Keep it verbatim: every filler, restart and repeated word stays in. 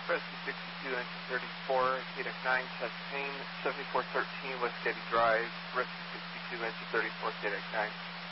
Rescue sixty-two, engine thirty-four, K D E C nine, Chastain, seventy-four thirteen West Getty Drive, Rescue sixty-two, engine thirty-four, K D E C nine.